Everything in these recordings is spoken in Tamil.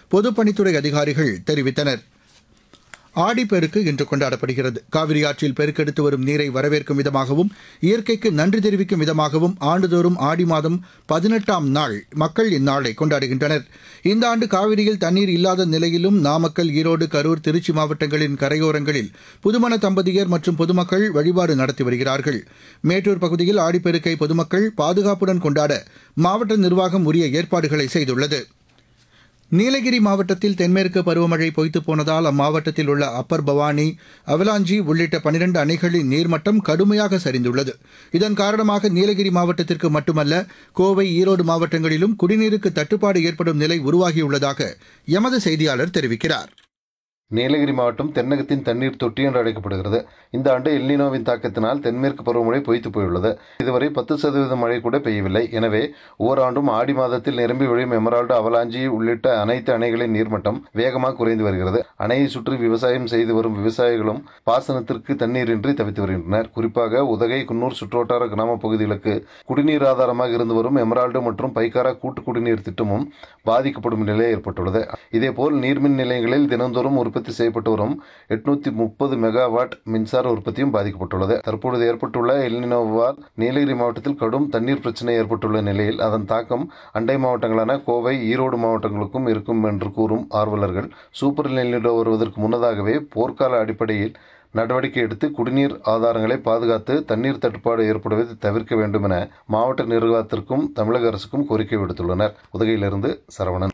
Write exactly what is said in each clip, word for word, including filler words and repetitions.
பொதுப்பணித்துறை அதிகாரிகள் தெரிவித்தனர். ஆடிப்பெருக்கு இன்று கொண்டாடப்படுகிறது. காவிரி ஆற்றில் பெருக்கெடுத்து வரும் நீரை வரவேற்கும் விதமாகவும் இயற்கைக்கு நன்றி தெரிவிக்கும் விதமாகவும் ஆண்டுதோறும் ஆடி மாதம் பதினெட்டாம் நாள் மக்கள் இந்நாளை கொண்டாடுகின்றனர். இந்த ஆண்டு காவிரியில் தண்ணீர் இல்லாத நிலையிலும் நாமக்கல், ஈரோடு, கரூர், திருச்சி மாவட்டங்களின் கரையோரங்களில் புதுமண தம்பதியர் மற்றும் பொதுமக்கள் வழிபாடு நடத்தி வருகிறார்கள். மேட்டூர் பகுதியில் ஆடிப்பெருக்கை பொதுமக்கள் பாதுகாப்புடன் கொண்டாட மாவட்ட நிர்வாகம் உரிய ஏற்பாடுகளை செய்துள்ளது. நீலகிரி மாவட்டத்தில் தென்மேற்கு பருவமழை பொய்த்துப் போனதால் அம்மாவட்டத்தில் உள்ள அப்பர் பவானி, அவலாஞ்சி உள்ளிட்ட பனிரண்டு அணைகளின் நீர்மட்டம் கடுமையாக சரிந்துள்ளது. இதன் காரணமாக நீலகிரி மாவட்டத்திற்கு மட்டுமல்ல, கோவை, ஈரோடு மாவட்டங்களிலும் குடிநீருக்கு தட்டுப்பாடு ஏற்படும் நிலை உருவாகியுள்ளதாக எமது செய்தியாளர் தெரிவிக்கிறார். நீலகிரி மாவட்டம் தென்னகத்தின் தண்ணீர் தொட்டி என்று அழைக்கப்படுகிறது. இந்த ஆண்டு எல்னினோவின் தாக்கத்தினால் தென்மேற்கு பருவமழை பொய்த்து போயுள்ளது. இதுவரை பத்து சதவீதம் மழை கூட பெய்யவில்லை. எனவே ஓராண்டும் ஆடி மாதத்தில் நிரம்பி வழியும் எமரால்டு, அவலாஞ்சி உள்ளிட்ட அனைத்து அணைகளின் நீர்மட்டம் வேகமாக குறைந்து வருகிறது. அணையை சுற்றி விவசாயம் செய்து வரும் விவசாயிகளும் பாசனத்திற்கு தண்ணீரின்றி தவித்து வருகின்றனர். குறிப்பாக உதகை, குன்னூர் சுற்றுவட்டார கிராம பகுதிகளுக்கு குடிநீர் ஆதாரமாக இருந்து வரும் எமரால்டு மற்றும் பைக்காரா கூட்டு குடிநீர் திட்டமும் பாதிக்கப்படும் நிலை ஏற்பட்டுள்ளது. இதேபோல் நீர்மின் நிலையங்களில் தினந்தோறும் உற்பத்தி செய்யப்பட்டு வரும் எட்நூத்தி முப்பது மெகாவாட் மின்சார உற்பத்தியும் பாதிக்கப்பட்டுள்ளது. தற்பொழுது ஏற்பட்டுள்ள எல்னினோவால் நீலகிரி மாவட்டத்தில் கடும் தண்ணீர் பிரச்சினை ஏற்பட்டுள்ள நிலையில் அதன் தாக்கம் அண்டை மாவட்டங்களான கோவை, ஈரோடு மாவட்டங்களுக்கும் இருக்கும் என்று கூறும் ஆர்வலர்கள், சூப்பர் எல்னினோ வருவதற்கு முன்னதாகவே போர்க்கால அடிப்படையில் நடவடிக்கை எடுத்து குடிநீர் ஆதாரங்களை பாதுகாத்து தண்ணீர் தட்டுப்பாடு ஏற்படுவதை தவிர்க்க வேண்டும் என மாவட்ட நிர்வாகத்திற்கும் தமிழக அரசுக்கும் கோரிக்கை விடுத்துள்ளனர். உதகையிலிருந்து சரவணன்.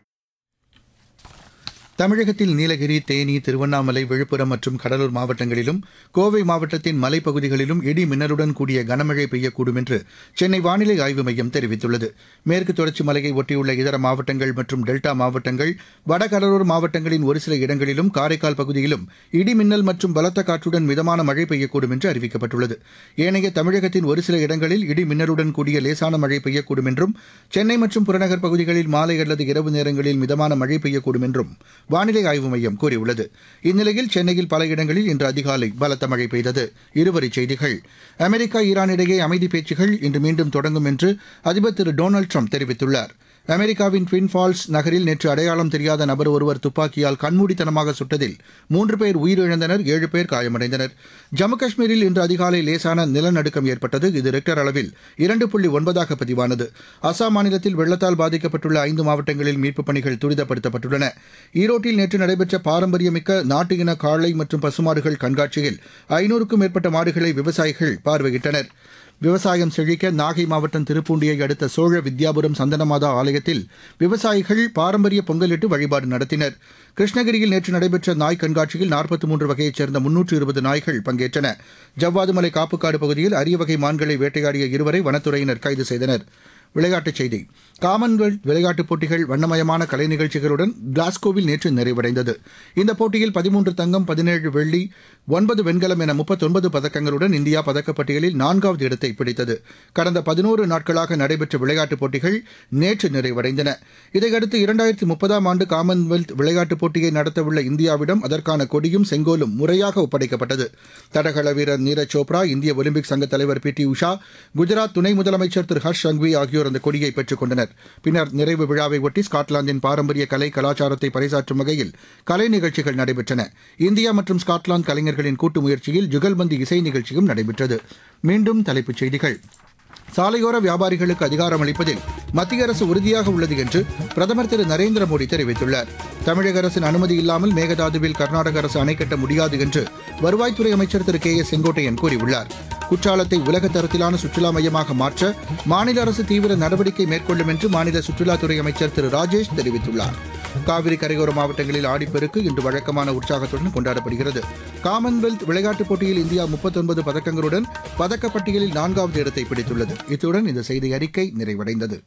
தமிழகத்தில் நீலகிரி, தேனி, திருவண்ணாமலை, விழுப்புரம் மற்றும் கடலூர் மாவட்டங்களிலும் கோவை மாவட்டத்தின் மலைப்பகுதிகளிலும் இடி மின்னலுடன் கூடிய கனமழை பெய்யக்கூடும் என்று சென்னை வானிலை ஆய்வு மையம் தெரிவித்துள்ளது. மேற்கு தொடர்ச்சி மலையை ஒட்டியுள்ள இதர மாவட்டங்கள் மற்றும் டெல்டா மாவட்டங்கள், வடகடலோர மாவட்டங்களின் ஒரு சில இடங்களிலும் காரைக்கால் பகுதியிலும் இடி மின்னல் மற்றும் பலத்த காற்றுடன் மிதமான மழை பெய்யக்கூடும் என்று அறிவிக்கப்பட்டுள்ளது. ஏனைய தமிழகத்தின் ஒரு சில இடங்களில் இடி மின்னலுடன் கூடிய லேசான மழை பெய்யக்கூடும் என்றும், சென்னை மற்றும் புறநகர் பகுதிகளில் மாலை அல்லது இரவு நேரங்களில் மிதமான மழை பெய்யக்கூடும் என்றும் வானிலை ஆய்வு மையம் கூறியுள்ளது. இந்நிலையில் சென்னையில் பல இடங்களில் இன்று அதிகாலை பலத்த மழை பெய்தது. இருவரிச் செய்திகள். அமெரிக்கா, ஈரான் இடையே அமைதி பேச்சுகள் இன்று மீண்டும் தொடங்கும் என்று அதிபர் திரு டொனால்டு ட்ரம்ப் தெரிவித்துள்ளார். அமெரிக்காவின் ட்வின் ஃபால்ஸ் நகரில் நேற்று அடையாளம் தெரியாத நபர் ஒருவர் துப்பாக்கியால் கண்மூடித்தனமாக சுட்டதில் மூன்று பேர் உயிரிழந்தனர், ஏழு பேர் காயமடைந்தனர். ஜம்மு காஷ்மீரில் இன்று அதிகாலை லேசான நிலநடுக்கம் ஏற்பட்டது. இது ரிக்டர் அளவில் இரண்டு புள்ளி ஒன்பதாக பதிவானது. அசாம் மாநிலத்தில் வெள்ளத்தால் பாதிக்கப்பட்டுள்ள ஐந்து மாவட்டங்களில் மீட்புப் பணிகள் துரிதப்படுத்தப்பட்டுள்ளன. ஈரோட்டில் நேற்று நடைபெற்ற பாரம்பரியமிக்க நாட்டு இன காளை மற்றும் பசுமாடுகள் கண்காட்சியில் ஐநூறுக்கும் மேற்பட்ட மாடுகளை விவசாயிகள் பார்வையிட்டனர். விவசாயம் செழிக்க நாகை மாவட்டம் திருப்பூண்டியை அடுத்த சோழ வித்யாபுரம் சந்தனமாதா ஆலயத்தில் விவசாயிகள் பாரம்பரிய பொங்கலிட்டு வழிபாடு நடத்தினர். கிருஷ்ணகிரியில் நேற்று நடைபெற்ற நாய் கண்காட்சியில் நாற்பத்தி மூன்று வகையைச் சேர்ந்த முன்னூற்று இருபது நாய்கள் பங்கேற்றன. ஜவ்வாதுமலை காப்புக்காடு பகுதியில் அரிய வகை மான்களை வேட்டையாடிய இருவரை வனத்துறையினர் கைது செய்தனர். விளையாட்டுச் செய்தி. காமன்வெல்த் விளையாட்டுப் போட்டிகள் வண்ணமயமான கலை நிகழ்ச்சிகளுடன் கிளாஸ்கோவில் நேற்று நிறைவடைந்தது. இந்த போட்டியில் பதிமூன்று தங்கம், பதினேழு வெள்ளி, ஒன்பது வெண்கலம் என முப்பத்தொன்பது பதக்கங்களுடன் இந்தியா பதக்கப்பட்டியலில் நான்காவது இடத்தை பிடித்தது. கடந்த பதினோரு நாட்களாக நடைபெற்ற விளையாட்டுப் போட்டிகள் நேற்று நிறைவடைந்தன. இதையடுத்து இரண்டாயிரத்தி முப்பதாம் ஆண்டு காமன்வெல்த் விளையாட்டுப் போட்டியை நடத்தவுள்ள இந்தியாவிடம் அதற்கான கொடியும் செங்கோலும் முறையாக ஒப்படைக்கப்பட்டது. தடகள வீரர் நீரஜ் சோப்ரா, இந்திய ஒலிம்பிக் சங்க தலைவர் பி டி உஷா, குஜராத் துணை முதலமைச்சர் திரு ஹர்ஷ் சங்வி ஆகியோர் அந்த கொடியை பெற்றுக் கொண்டனர். பின்னர் நிறைவு விழாவை ஒட்டி ஸ்காட்லாந்தின் பாரம்பரிய கலை கலாச்சாரத்தை பறைசாற்றும் வகையில் கலை நிகழ்ச்சிகள் நடைபெற்றன. இந்தியா மற்றும் ஸ்காட்லாந்து கலைஞர்களின் கூட்டு முயற்சியில் ஜுகல்பந்து இசை நிகழ்ச்சியும் நடைபெற்றது. மீண்டும் தலைப்புச் செய்திகள். சாலையோர வியாபாரிகளுக்கு அதிகாரம் அளிப்பதில் மத்திய அரசு உறுதியாக உள்ளது என்று பிரதமர் திரு நரேந்திர மோடி தெரிவித்துள்ளார். தமிழக அரசின் அனுமதி இல்லாமல் மேகதாதுவில் கர்நாடக அரசு அணை கட்ட முடியாது என்று வருவாய்த்துறை அமைச்சர் திரு கே ஏ செங்கோட்டையன் கூறியுள்ளார். குற்றாலத்தை உலக தரத்திலான சுற்றுலா மையமாக மாற்ற மாநில அரசு தீவிர நடவடிக்கை மேற்கொள்ளும் என்று மாநில சுற்றுலாத்துறை அமைச்சர் திரு ராஜேஷ் தெரிவித்துள்ளார். காவிரி கரையோர மாவட்டங்களில் ஆடிப்பெருக்கு இன்று வழக்கமான உற்சாகத்துடன் கொண்டாடப்படுகிறது. காமன்வெல்த் விளையாட்டுப் போட்டியில் இந்தியா முப்பத்தொன்பது பதக்கங்களுடன் பதக்கப்பட்டியலில் நான்காவது இடத்தை பிடித்துள்ளது. இத்துடன் இந்த செய்தி அறிக்கை நிறைவடைந்தது.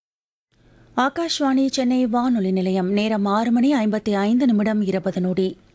ஆகாஷ்வாணி சென்னை வானொலி நிலையம். நேரம் ஆறு மணி ஐம்பத்தி ஐந்து நிமிடம் இருபது நொடி.